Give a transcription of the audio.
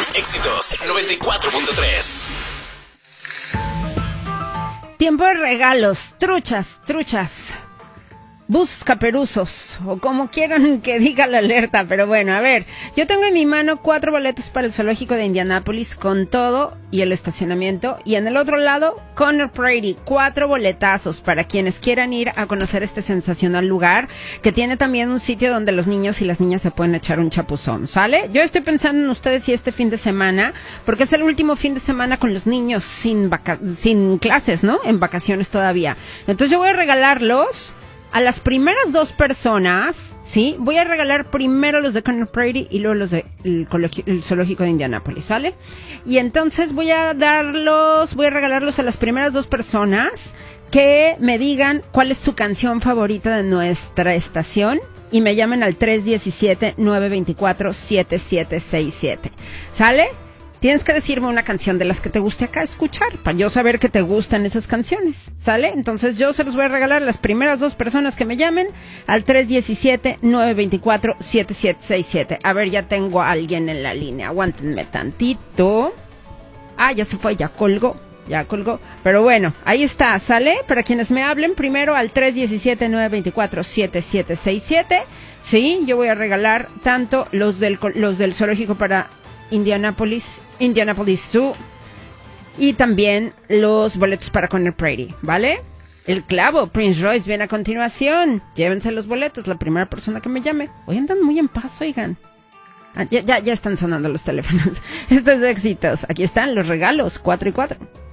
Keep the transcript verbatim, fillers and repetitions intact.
Éxitos noventa y cuatro punto tres. Tiempo de regalos, truchas, truchas. Buscaperuzos, o como quieran que diga la alerta, pero bueno, a ver, yo tengo en mi mano cuatro boletos para el zoológico de Indianápolis con todo y el estacionamiento, y en el otro lado, Conner Prairie, cuatro boletazos para quienes quieran ir a conocer este sensacional lugar, que tiene también un sitio donde los niños y las niñas se pueden echar un chapuzón, ¿sale? Yo estoy pensando en ustedes y este fin de semana, porque es el último fin de semana con los niños sin vaca- sin clases, ¿no? En vacaciones todavía. Entonces yo voy a regalarlos a las primeras dos personas, ¿sí? Voy a regalar primero los de Conner Prairie y luego los del de zoológico de Indianápolis, ¿sale? Y entonces voy a darlos, voy a regalarlos a las primeras dos personas que me digan cuál es su canción favorita de nuestra estación y me llamen al tres uno siete, nueve dos cuatro, siete siete seis siete, ¿sale? Tienes que decirme una canción de las que te guste acá escuchar, para yo saber que te gustan esas canciones, ¿sale? Entonces yo se los voy a regalar a las primeras dos personas que me llamen al tres uno siete, nueve dos cuatro, siete siete seis siete. A ver, ya tengo a alguien en la línea, aguántenme tantito. Ah, ya se fue, ya colgó, ya colgó. Pero bueno, ahí está, ¿sale? Para quienes me hablen, primero al tres uno siete, nueve dos cuatro, siete siete seis siete. Sí, yo voy a regalar tanto los del, los del zoológico para Indianapolis, Indianapolis Zoo, y también los boletos para Conner Prairie, ¿vale? El clavo, Prince Royce, viene a continuación. Llévense los boletos, la primera persona que me llame. Hoy andan muy en paz, oigan. Ah, ya, ya, ya están sonando los teléfonos. Estos éxitos, aquí están los regalos, cuatro y cuatro.